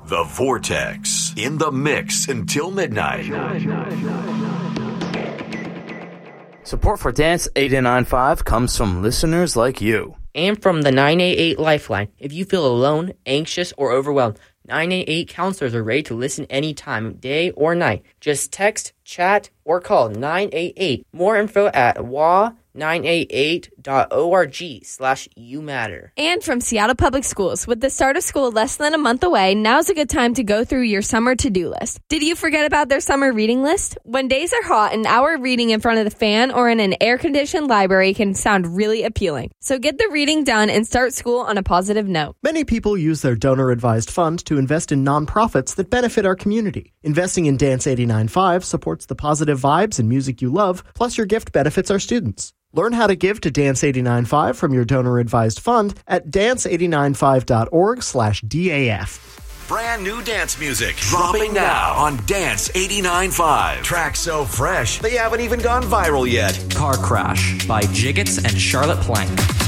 The Vortex, in the mix until midnight. Support for Dance 89.5 comes from listeners like you. And from the 988 Lifeline. If you feel alone, anxious, or overwhelmed, 988 counselors are ready to listen anytime, day or night. Just text, chat, or call 988. More info at wa988.org/youmatter. And from Seattle Public Schools, with the start of school less than a month away, now's a good time to go through your summer to-do list. Did you forget about their summer reading list? When days are hot, an hour reading in front of the fan or in an air-conditioned library can sound really appealing. So get the reading done and start school on a positive note. Many people use their donor-advised fund to invest in nonprofits that benefit our community. Investing in Dance 89.5 supports the positive vibes and music you love, plus your gift benefits our students. Learn how to give to Dance 89.5 from your donor-advised fund at dance895.org/DAF. Brand new dance music dropping now on Dance 89.5. Tracks so fresh, they haven't even gone viral yet. Car Crash by Jiggets and Charlotte Plank.